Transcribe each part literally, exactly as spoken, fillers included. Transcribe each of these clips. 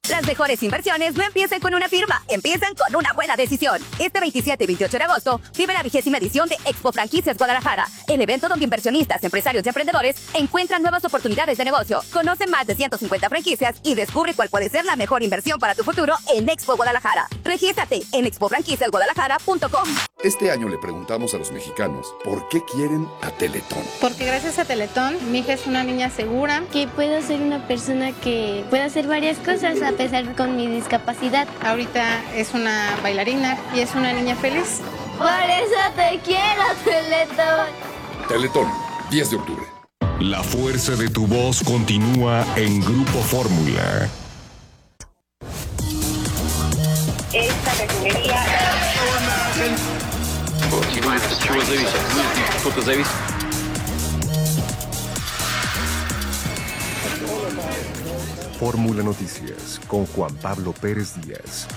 Las mejores inversiones no empiezan con una firma, empiezan con una buena decisión. Este veintisiete y veintiocho de agosto vive la vigésima edición de Expo Franquicias Guadalajara, el evento donde inversionistas, empresarios y emprendedores encuentran nuevas oportunidades de negocio. Conoce más de ciento cincuenta franquicias y descubre cuál puede ser la mejor inversión para tu futuro en Expo Guadalajara. Regístrate en expo franquicias guadalajara punto com. Este año le preguntamos a los mexicanos por qué quieren a Teletón. Porque gracias a Teletón, mi hija es una niña segura. Que puedo ser una persona que puede hacer varias cosas a pesar con mi discapacidad. Ahorita es una bailarina y es una niña feliz. Por eso te quiero, Teletón. Teletón, diez de octubre. La fuerza de tu voz continúa en Grupo Fórmula. Esta refinería... Fórmula Noticias con Juan Pablo Pérez Díaz.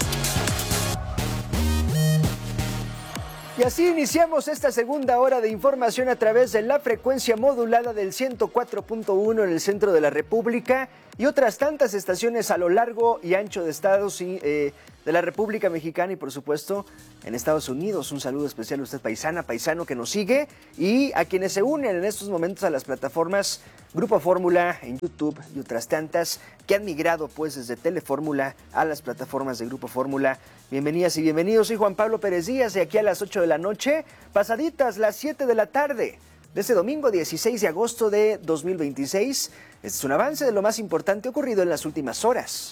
Y así iniciamos esta segunda hora de información a través de la frecuencia modulada del ciento cuatro punto uno en el centro de la República y otras tantas estaciones a lo largo y ancho de estados y, eh, de la República Mexicana y por supuesto en Estados Unidos. Un saludo especial a usted, paisana, paisano que nos sigue y a quienes se unen en estos momentos a las plataformas Grupo Fórmula en YouTube y otras tantas que han migrado pues desde Telefórmula a las plataformas de Grupo Fórmula. Bienvenidas y bienvenidos, soy Juan Pablo Pérez Díaz de aquí a las ocho de la noche, pasaditas las siete de la tarde de este domingo dieciséis de agosto de dos mil veintiséis. Este es un avance de lo más importante ocurrido en las últimas horas.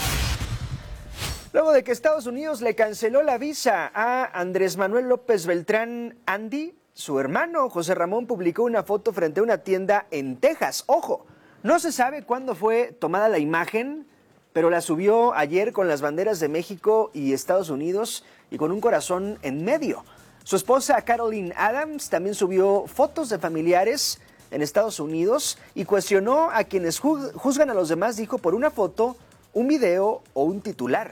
Luego de que Estados Unidos le canceló la visa a Andrés Manuel López Beltrán Andy, su hermano José Ramón publicó una foto frente a una tienda en Texas. Ojo, no se sabe cuándo fue tomada la imagen, pero la subió ayer con las banderas de México y Estados Unidos y con un corazón en medio. Su esposa Caroline Adams también subió fotos de familiares en Estados Unidos y cuestionó a quienes juzgan a los demás, dijo, por una foto, un video o un titular.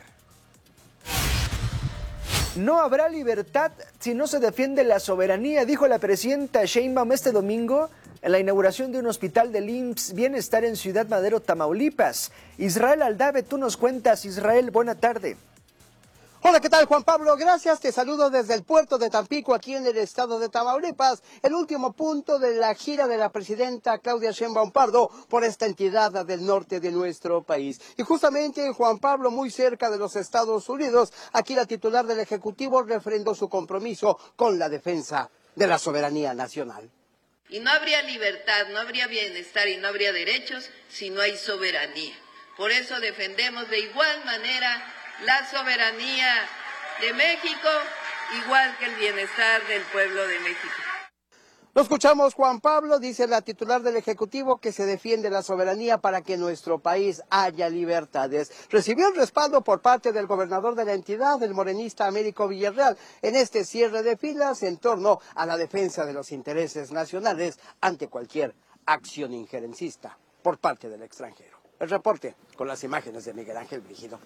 No habrá libertad si no se defiende la soberanía, dijo la presidenta Sheinbaum este domingo en la inauguración de un hospital del I M S S Bienestar en Ciudad Madero, Tamaulipas. Israel Aldave, tú nos cuentas. Israel, buena tarde. Hola, ¿qué tal, Juan Pablo? Gracias, te saludo desde el puerto de Tampico, aquí en el estado de Tamaulipas, el último punto de la gira de la presidenta Claudia Sheinbaum Pardo por esta entidad del norte de nuestro país. Y justamente, Juan Pablo, muy cerca de los Estados Unidos, aquí la titular del Ejecutivo refrendó su compromiso con la defensa de la soberanía nacional. Y no habría libertad, no habría bienestar y no habría derechos si no hay soberanía. Por eso defendemos de igual manera la soberanía de México, igual que el bienestar del pueblo de México. Lo escuchamos, Juan Pablo, dice la titular del Ejecutivo que se defiende la soberanía para que en nuestro país haya libertades. Recibió el respaldo por parte del gobernador de la entidad, el morenista Américo Villarreal, en este cierre de filas en torno a la defensa de los intereses nacionales ante cualquier acción injerencista por parte del extranjero. El reporte con las imágenes de Miguel Ángel Brígido.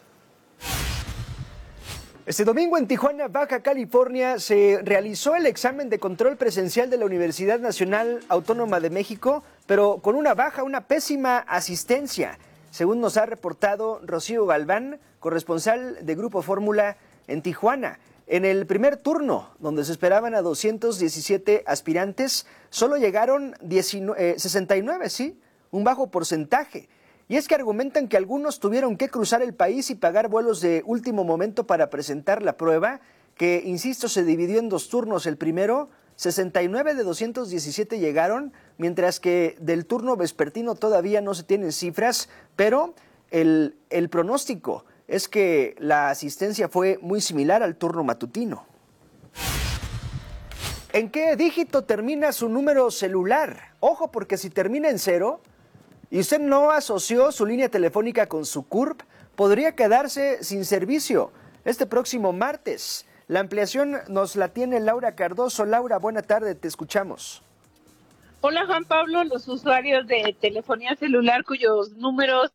Este domingo en Tijuana, Baja California, se realizó el examen de control presencial de la Universidad Nacional Autónoma de México, pero con una baja, una pésima asistencia, según nos ha reportado Rocío Galván, corresponsal de Grupo Fórmula en Tijuana. En el primer turno, donde se esperaban a doscientos diecisiete aspirantes, solo llegaron diecinueve, eh, sesenta y nueve, ¿sí? Un bajo porcentaje. Y es que argumentan que algunos tuvieron que cruzar el país y pagar vuelos de último momento para presentar la prueba, que, insisto, se dividió en dos turnos. El primero, sesenta y nueve de doscientos diecisiete llegaron, mientras que del turno vespertino todavía no se tienen cifras, pero el, el pronóstico es que la asistencia fue muy similar al turno matutino. ¿En qué dígito termina su número celular? Ojo, porque si termina en cero y usted no asoció su línea telefónica con su C U R P, podría quedarse sin servicio este próximo martes. La ampliación nos la tiene Laura Cardoso. Laura, buena tarde, te escuchamos. Hola, Juan Pablo. Los usuarios de telefonía celular cuyos números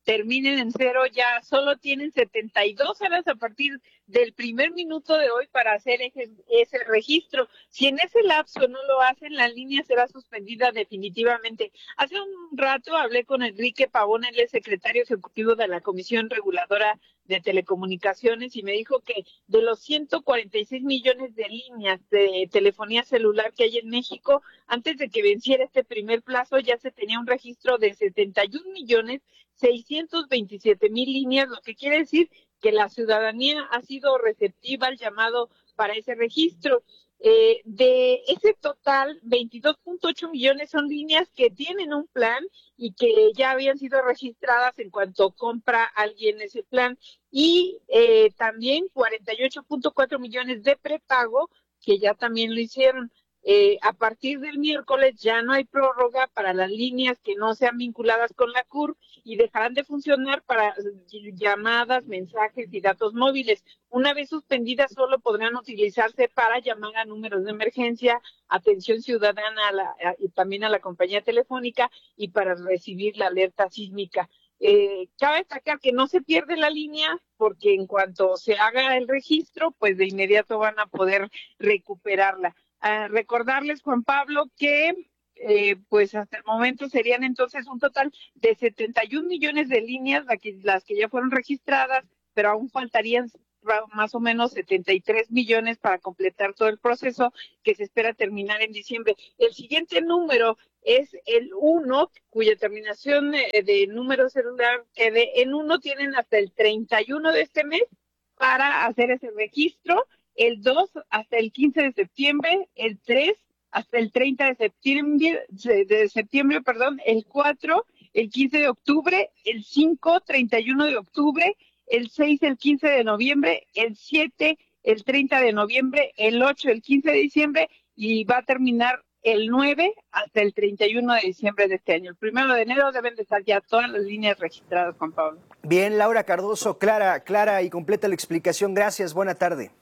terminen en cero, ya solo tienen setenta y dos horas a partir del primer minuto de hoy para hacer ese, ese registro. Si en ese lapso no lo hacen, la línea será suspendida definitivamente. Hace un rato hablé con Enrique Pavón, él es secretario ejecutivo de la Comisión Reguladora de Telecomunicaciones, y me dijo que de los ciento cuarenta y seis millones de líneas de telefonía celular que hay en México, antes de que venciera este primer plazo ya se tenía un registro de setenta y un millones seiscientos veintisiete mil líneas, lo que quiere decir que la ciudadanía ha sido receptiva al llamado para ese registro. Eh, de ese total, veintidós punto ocho millones son líneas que tienen un plan y que ya habían sido registradas en cuanto compra alguien ese plan, y eh, también cuarenta y ocho punto cuatro millones de prepago que ya también lo hicieron. Eh, a partir del miércoles ya no hay prórroga para las líneas que no sean vinculadas con la C U R y dejarán de funcionar para llamadas, mensajes y datos móviles. Una vez suspendidas, solo podrán utilizarse para llamar a números de emergencia, atención ciudadana a la, a, y también a la compañía telefónica, y para recibir la alerta sísmica. Eh, cabe destacar que no se pierde la línea, porque en cuanto se haga el registro, pues de inmediato van a poder recuperarla. Uh, recordarles, Juan Pablo, que eh, pues hasta el momento serían entonces un total de setenta y un millones de líneas las que, las que ya fueron registradas, pero aún faltarían más o menos setenta y tres millones para completar todo el proceso, que se espera terminar en diciembre. El siguiente número es el uno, cuya terminación de, de número celular quede en uno. Tienen hasta el treinta y uno de este mes para hacer ese registro. El dos hasta el quince de septiembre, el tres hasta el treinta de septiembre, de septiembre, perdón, el cuatro, el quince de octubre, el cinco, treinta y uno de octubre, el seis, el quince de noviembre, el siete, el treinta de noviembre, el ocho, el quince de diciembre, y va a terminar el nueve hasta el treinta y uno de diciembre de este año. El primero de enero deben de estar ya todas las líneas registradas, Juan Pablo. Bien, Laura Cardoso, clara, clara y completa la explicación. Gracias, buena tarde.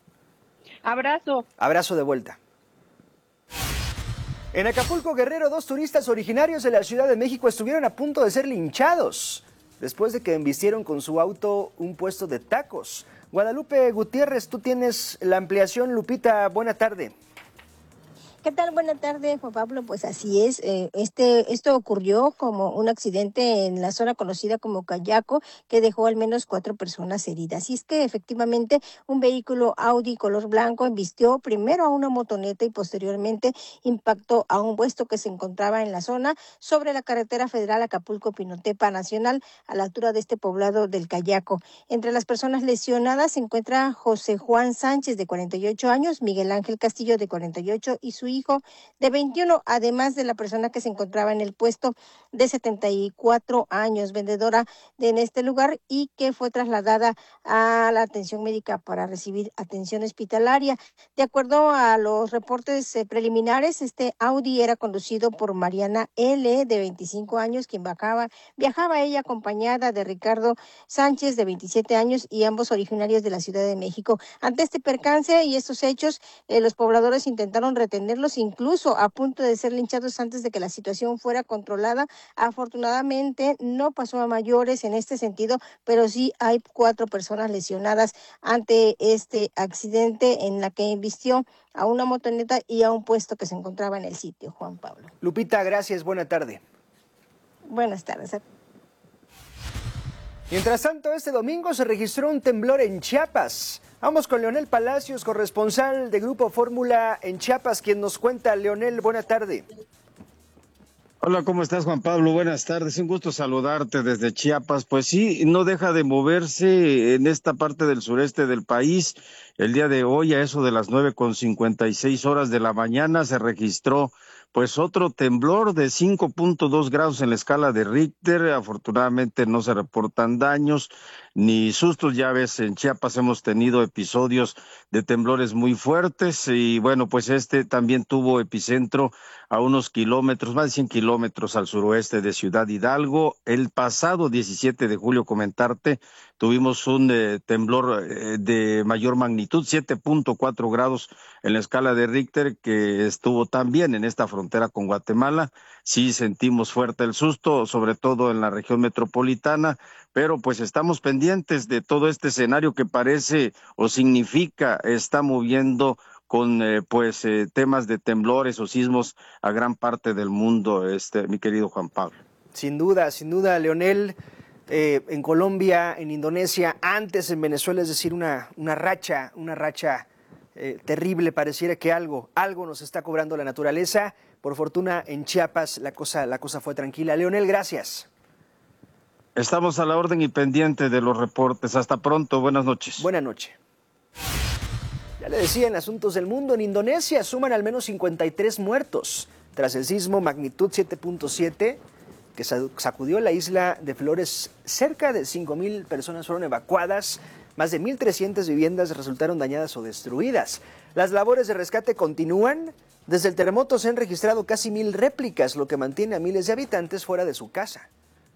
Abrazo. Abrazo de vuelta. En Acapulco, Guerrero, dos turistas originarios de la Ciudad de México estuvieron a punto de ser linchados después de que embistieron con su auto un puesto de tacos. Guadalupe Gutiérrez, tú tienes la ampliación. Lupita, buena tarde. ¿Qué tal? Buenas tardes, Juan Pablo. Pues así es, eh, este esto ocurrió como un accidente en la zona conocida como Cayaco, que dejó al menos cuatro personas heridas. Y es que efectivamente un vehículo Audi color blanco embistió primero a una motoneta y posteriormente impactó a un puesto que se encontraba en la zona sobre la carretera federal Acapulco-Pinotepa Nacional, a la altura de este poblado del Cayaco. Entre las personas lesionadas se encuentra José Juan Sánchez, de cuarenta y ocho años, Miguel Ángel Castillo, de cuarenta y ocho, y su hijo de veintiuno, además de la persona que se encontraba en el puesto de setenta y cuatro años, vendedora de en este lugar, y que fue trasladada a la atención médica para recibir atención hospitalaria. De acuerdo a los reportes eh, preliminares, este Audi era conducido por Mariana L., de veinticinco años, quien viajaba, viajaba ella acompañada de Ricardo Sánchez, de veintisiete años, y ambos originarios de la Ciudad de México. Ante este percance y estos hechos, eh, los pobladores intentaron retenerlos, incluso a punto de ser linchados antes de que la situación fuera controlada. Afortunadamente no pasó a mayores en este sentido, pero sí hay cuatro personas lesionadas ante este accidente en la que embistió a una motoneta y a un puesto que se encontraba en el sitio, Juan Pablo. Lupita, gracias, buena tarde. Buenas tardes. Mientras tanto, este domingo se registró un temblor en Chiapas. Vamos con Leonel Palacios, corresponsal de Grupo Fórmula en Chiapas, quien nos cuenta. Leonel, buena tarde. Hola, ¿cómo estás, Juan Pablo? Buenas tardes, un gusto saludarte desde Chiapas. Pues sí, no deja de moverse en esta parte del sureste del país. El día de hoy, a eso de las nueve con cincuenta y seis horas de la mañana, se registró pues otro temblor de cinco punto dos grados en la escala de Richter. Afortunadamente no se reportan daños ni sustos. Ya ves, en Chiapas hemos tenido episodios de temblores muy fuertes y bueno, pues este también tuvo epicentro a unos kilómetros, más de cien kilómetros al suroeste de Ciudad Hidalgo. El pasado diecisiete de julio, comentarte, tuvimos un eh, temblor eh, de mayor magnitud, siete punto cuatro grados en la escala de Richter, que estuvo también en esta frontera con Guatemala. Sí sentimos fuerte el susto, sobre todo en la región metropolitana, pero pues estamos pendientes de todo este escenario que parece o significa está moviendo con eh, pues eh, temas de temblores o sismos a gran parte del mundo, este mi querido Juan Pablo. Sin duda, sin duda, Leonel, eh, en Colombia, en Indonesia, antes en Venezuela, es decir, una, una racha, una racha eh, terrible, pareciera que algo, algo nos está cobrando la naturaleza. Por fortuna, en Chiapas la cosa, la cosa fue tranquila. Leonel, gracias. Estamos a la orden y pendiente de los reportes. Hasta pronto, buenas noches. Buenas noches. Ya le decía, en asuntos del mundo, en Indonesia suman al menos cincuenta y tres muertos tras el sismo magnitud siete punto siete que sacudió la isla de Flores. Cerca de cinco mil personas fueron evacuadas, más de mil trescientas viviendas resultaron dañadas o destruidas. Las labores de rescate continúan. Desde el terremoto se han registrado casi mil réplicas, lo que mantiene a miles de habitantes fuera de su casa.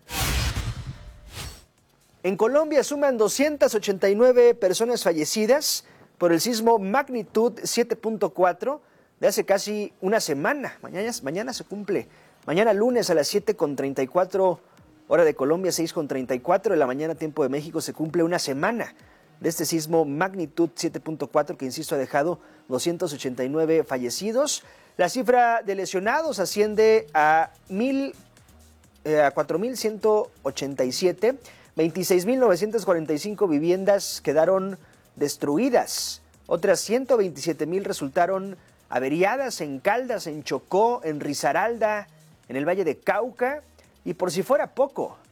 En Colombia suman doscientas ochenta y nueve personas fallecidas por el sismo magnitud siete punto cuatro de hace casi una semana. Mañana, mañana se cumple. Mañana lunes a las siete con treinta y cuatro, hora de Colombia, seis con treinta y cuatro de la mañana, tiempo de México, se cumple una semana de este sismo magnitud siete punto cuatro que, insisto, ha dejado doscientos ochenta y nueve fallecidos. La cifra de lesionados asciende a, mil, eh, a cuatro mil ciento ochenta y siete. veintiséis mil novecientas cuarenta y cinco viviendas quedaron destruidas. Otras ciento veintisiete mil resultaron averiadas en Caldas, en Chocó, en Risaralda, en el Valle de Cauca. Y por si fuera poco,